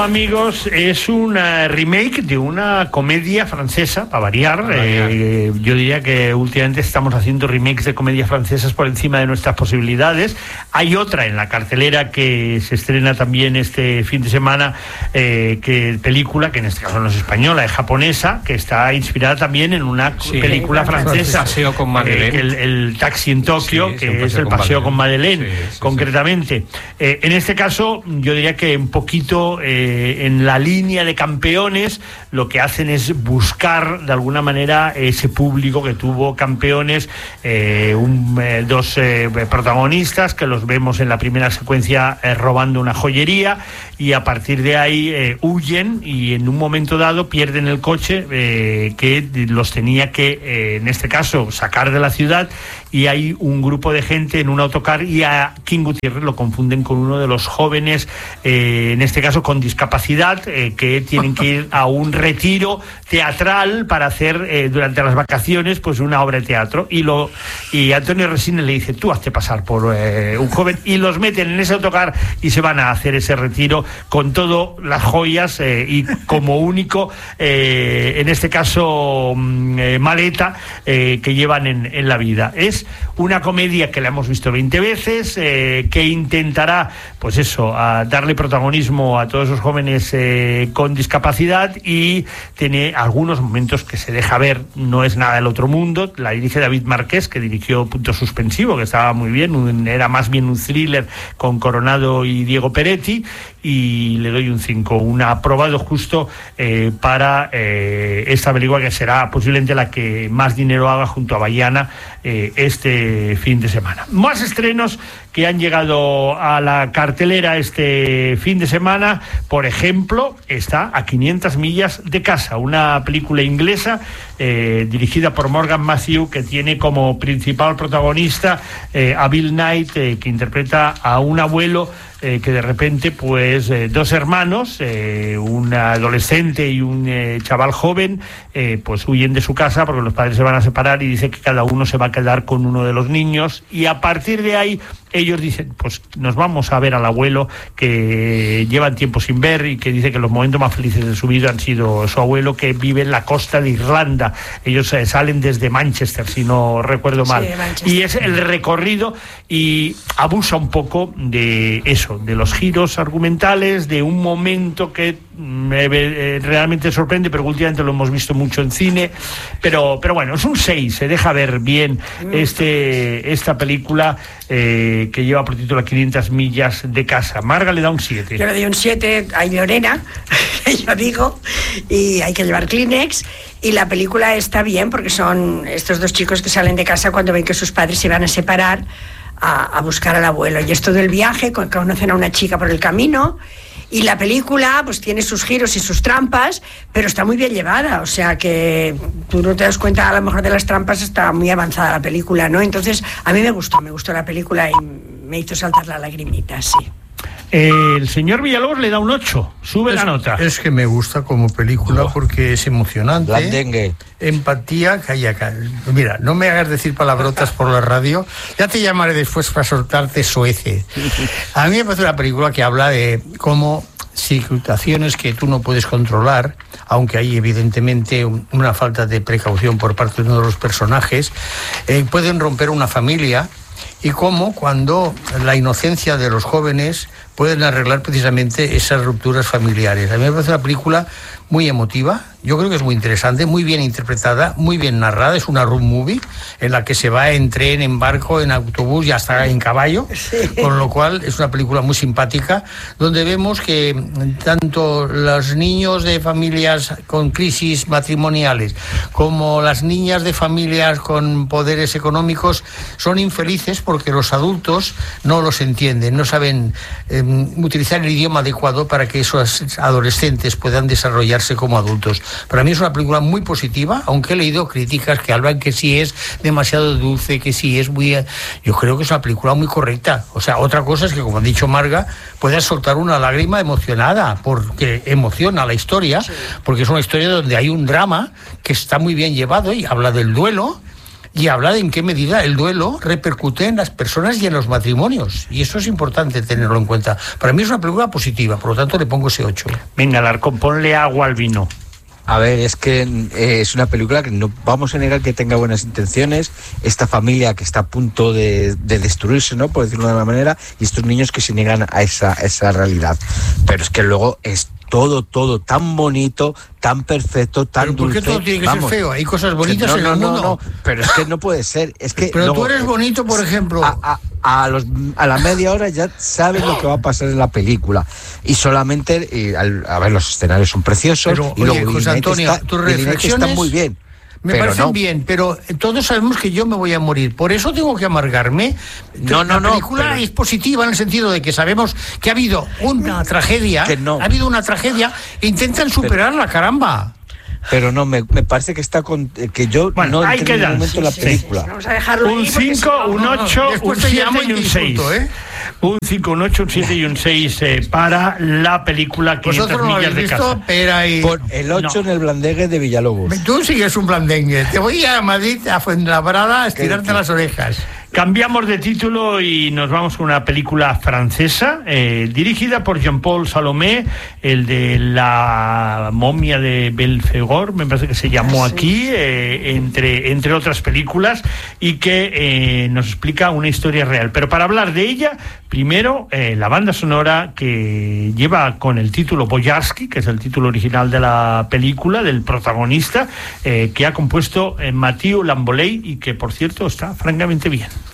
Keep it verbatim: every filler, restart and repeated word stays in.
Amigos, es una remake de una comedia francesa, para variar. Eh, yo diría que últimamente estamos haciendo remakes de comedias francesas por encima de nuestras posibilidades. Hay otra en la cartelera que se estrena también este fin de semana, eh, que película, que en este caso no es española, es japonesa, que está inspirada también en una sí, película francesa. Paseo con Madeleine. Eh, el, el Taxi en Tokio, sí, que es el Paseo con Madeleine, sí, sí, concretamente. Sí. Eh, en este caso, yo diría que un poquito... Eh, en la línea de Campeones, lo que hacen es buscar de alguna manera ese público que tuvo Campeones, eh, un, eh, dos eh, protagonistas que los vemos en la primera secuencia eh, robando una joyería, y a partir de ahí eh, huyen y en un momento dado pierden el coche eh, que los tenía que, eh, en este caso, sacar de la ciudad, y hay un grupo de gente en un autocar y a King Gutiérrez lo confunden con uno de los jóvenes, eh, en este caso con discapacidad, eh, que tienen que ir a un retiro teatral para hacer eh, durante las vacaciones pues una obra de teatro, y lo y Antonio Resines le dice: tú hazte pasar por eh, un joven, y los meten en ese autocar y se van a hacer ese retiro con todas las joyas eh, y como único eh, en este caso eh, maleta eh, que llevan en, en la vida. Es una comedia que la hemos visto veinte veces, eh, que intentará pues eso, a darle protagonismo a todos esos jóvenes eh, con discapacidad, y tiene algunos momentos que se deja ver, no es nada del otro mundo. La dirige David Marqués, que dirigió Punto Suspensivo, que estaba muy bien, un, era más bien un thriller con Coronado y Diego Peretti, y le doy un cinco, un aprobado justo eh, para eh, esta película, que será posiblemente la que más dinero haga junto a Baiana eh, este fin de semana. Más estrenos que han llegado a la cartelera este fin de semana. Por ejemplo, está A quinientas millas de casa, una película inglesa eh, dirigida por Morgan Matthew, que tiene como principal protagonista eh, a Bill Knight, eh, que interpreta a un abuelo Eh, que de repente, pues, eh, dos hermanos, eh, un adolescente y un eh, chaval joven, eh, pues huyen de su casa porque los padres se van a separar, y dice que cada uno se va a quedar con uno de los niños, y a partir de ahí ellos dicen: pues nos vamos a ver al abuelo, que llevan tiempo sin ver, y que dice que los momentos más felices de su vida han sido su abuelo, que vive en la costa de Irlanda. Ellos eh, salen desde Manchester, si no recuerdo mal, sí, y es el recorrido, y abusa un poco de eso, de los giros argumentales, de un momento que me, eh, realmente sorprende, pero últimamente lo hemos visto mucho en cine, pero, pero bueno, es un seis, se deja ver bien este, esta película eh, que lleva por título A quinientas millas de casa. Marga le da un siete. Yo le doy un siete, hay Lorena, yo digo, y hay que llevar Kleenex. Y la película está bien porque son estos dos chicos que salen de casa cuando ven que sus padres se van a separar a, a buscar al abuelo. Y es todo el viaje, conocen a una chica por el camino, y la película pues tiene sus giros y sus trampas, pero está muy bien llevada. O sea que tú no te das cuenta a lo mejor de las trampas, está muy avanzada la película, ¿no? Entonces a mí me gustó, me gustó la película y me hizo saltar la lagrimita, sí. El señor Villalobos le da un ocho, sube es, la nota. Es que me gusta como película porque es emocionante. Blandengue. Empatía, calla, calla. Mira, no me hagas decir palabrotas por la radio, ya te llamaré después para soltarte sueces. A mí me parece una película que habla de cómo situaciones que tú no puedes controlar, aunque hay evidentemente una falta de precaución por parte de uno de los personajes, eh, pueden romper una familia, y cómo cuando la inocencia de los jóvenes pueden arreglar precisamente esas rupturas familiares. A mí me parece una película muy emotiva, yo creo que es muy interesante, muy bien interpretada, muy bien narrada, es una road movie en la que se va en tren, en barco, en autobús y hasta en caballo, sí. Con lo cual es una película muy simpática, donde vemos que tanto los niños de familias con crisis matrimoniales como las niñas de familias con poderes económicos son infelices porque los adultos no los entienden, no saben eh, utilizar el idioma adecuado para que esos adolescentes puedan desarrollarse como adultos. Para mí es una película muy positiva, aunque he leído críticas que hablan que sí es demasiado dulce, que sí es muy... Yo creo que es una película muy correcta. O sea, otra cosa es que, como ha dicho Marga, puedas soltar una lágrima emocionada, porque emociona la historia, sí. Porque es una historia donde hay un drama que está muy bien llevado y habla del duelo, y habla de en qué medida el duelo repercute en las personas y en los matrimonios. Y eso es importante tenerlo en cuenta. Para mí es una película positiva, por lo tanto le pongo ese ocho. Venga, Alarcón, ponle agua al vino. A ver, es que eh, es una película que no vamos a negar que tenga buenas intenciones, esta familia que está a punto de, de destruirse, ¿no?, por decirlo de una manera, y estos niños que se niegan a esa, esa realidad. Pero es que luego es todo, todo tan bonito, tan perfecto, tan ¿Pero por qué dulce. todo tiene que Vamos, ser feo? Hay cosas bonitas no, en no, el no, mundo. No, pero es que no puede ser. Es que pero luego, tú eres bonito, por ejemplo. A, a, a, los, a la media hora ya sabes lo que va a pasar en la película. Y solamente, y, al, a ver, los escenarios son preciosos. Pero, y oye, luego José Antonio, está, tus reflexiones reflexiones están muy bien. Me pero parecen no. bien, pero todos sabemos que yo me voy a morir. Por eso tengo que amargarme. No, no, la no, película pero... es positiva en el sentido de que sabemos que ha habido una tragedia. Que no. Ha habido una tragedia e intentan superarla, pero... caramba. Pero no, me, me parece que está con... que yo bueno, no hay que dar. momento Sí, la sí, película. Sí, sí, vamos a dejarlo un cinco, un ocho, un siete y un seis. ¿eh? Un cinco, un ocho, un siete y un seis eh, para la película quinientas ¿Vosotros no millas de habéis visto? casa. Pera y... Por el ocho no. En el Blandengue de Villalobos. Tú sigues un blandengue. Te voy a Madrid, a Fuenlabrada, a estirarte las orejas. Cambiamos de título y nos vamos con una película francesa eh, dirigida por Jean-Paul Salomé, el de La momia de Belfegor, me parece que se llamó aquí, eh, entre, entre otras películas, y que eh, nos explica una historia real. Pero para hablar de ella, primero eh, la banda sonora que lleva con el título Boyarsky, que es el título original de la película, del protagonista, eh, que ha compuesto eh, Mathieu Lamboley y que, por cierto, está francamente bien.